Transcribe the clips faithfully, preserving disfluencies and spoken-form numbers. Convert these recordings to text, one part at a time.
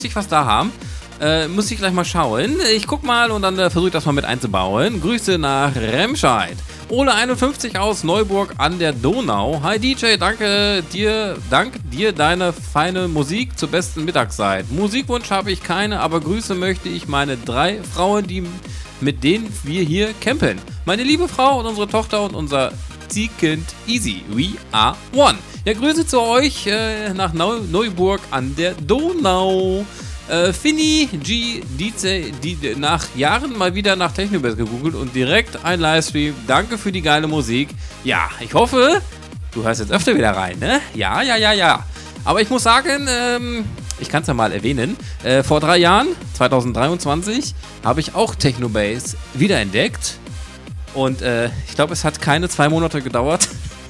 ich was da haben. Äh, muss ich gleich mal schauen. Ich guck mal und dann äh, versuche ich das mal mit einzubauen. Grüße nach Remscheid. Ole einundfünfzig aus Neuburg an der Donau. Hi D J, danke dir, dank dir deine feine Musik zur besten Mittagszeit. Musikwunsch habe ich keine, aber Grüße möchte ich meine drei Frauen, die, mit denen wir hier campen. Meine liebe Frau und unsere Tochter und unser Ziehkind Easy. We are one. Ja, Grüße zu euch äh, nach Neu- Neuburg an der Donau. Äh, Finny G. Dietze, die nach Jahren mal wieder nach Technobase gegoogelt und direkt ein Livestream. Danke für die geile Musik. Ja, ich hoffe, du hörst jetzt öfter wieder rein, ne? Ja, ja, ja, ja. Aber ich muss sagen, ähm, ich kann es ja mal erwähnen, äh, vor drei Jahren, zwanzig dreiundzwanzig, habe ich auch Technobase wiederentdeckt. Und äh, ich glaube, es hat keine zwei Monate gedauert.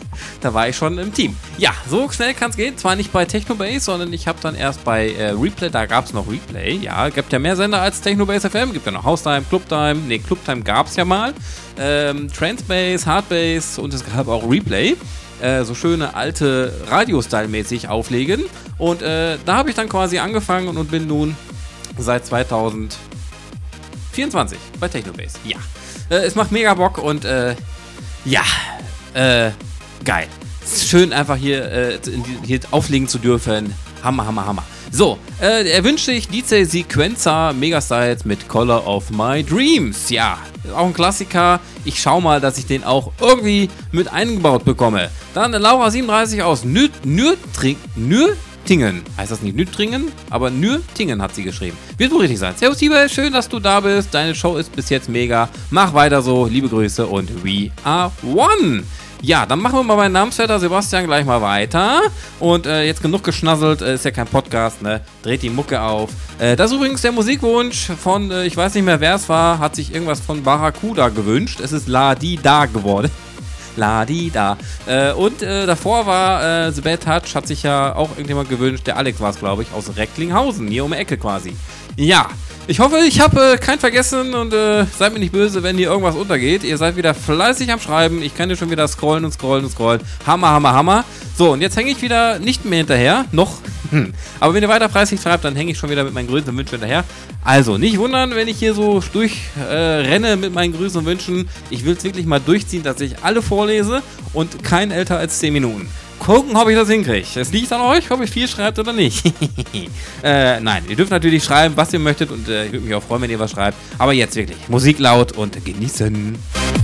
Da war ich schon im Team. Ja, so schnell kann es gehen. Zwar nicht bei Technobase, sondern ich habe dann erst bei äh, Replay, da gab es noch Replay. Ja, gibt ja mehr Sender als Technobase F M. Gibt ja noch Haustime, Clubtime. Ne, Clubtime gab es ja mal. Ähm, Transbase, Hardbase und es gab auch Replay. Äh, so schöne alte Radio-Style-mäßig auflegen. Und äh, da habe ich dann quasi angefangen und, und bin nun seit zwanzig vierundzwanzig bei Technobase. Ja, äh, es macht mega Bock und äh, ja, äh, geil. Es ist schön, einfach hier, äh, hier auflegen zu dürfen. Hammer, Hammer, Hammer. So, äh, er wünscht sich D J Sequencer Megastyles mit Color of My Dreams. Ja, auch ein Klassiker. Ich schau mal, dass ich den auch irgendwie mit eingebaut bekomme. Dann Laura siebenunddreißig aus Nü- Nürtring- Nürtingen. Heißt das nicht Nürtringen? Aber Nürtingen hat sie geschrieben. Wird wohl richtig sein. Servus, Liebe, schön, dass du da bist. Deine Show ist bis jetzt mega. Mach weiter so. Liebe Grüße und we are one. Ja, dann machen wir mal meinen Namensvetter Sebastian gleich mal weiter. Und äh, jetzt genug geschnasselt, äh, ist ja kein Podcast, ne? Dreht die Mucke auf. Äh, das ist übrigens der Musikwunsch von, äh, ich weiß nicht mehr wer es war, hat sich irgendwas von Barracuda gewünscht. Es ist La Di Da geworden. La Di Da. Äh, und äh, davor war äh, The Bad Touch, hat sich ja auch irgendjemand gewünscht. Der Alex war es, glaube ich, aus Recklinghausen, hier um die Ecke quasi. Ja. Ich hoffe, ich habe äh, keinen vergessen und äh, seid mir nicht böse, wenn hier irgendwas untergeht. Ihr seid wieder fleißig am Schreiben. Ich kann hier schon wieder scrollen und scrollen und scrollen. Hammer, Hammer, Hammer. So, und jetzt hänge ich wieder nicht mehr hinterher. Noch. Aber wenn ihr weiter fleißig schreibt, dann hänge ich schon wieder mit meinen Grüßen und Wünschen hinterher. Also, nicht wundern, wenn ich hier so durchrenne äh, mit meinen Grüßen und Wünschen. Ich will es wirklich mal durchziehen, dass ich alle vorlese und kein älter als zehn Minuten. Gucken, ob ich das hinkriege. Es liegt an euch, ob ihr viel schreibt oder nicht. äh, nein, ihr dürft natürlich schreiben, was ihr möchtet und äh, ich würde mich auch freuen, wenn ihr was schreibt. Aber jetzt wirklich, Musik laut und genießen.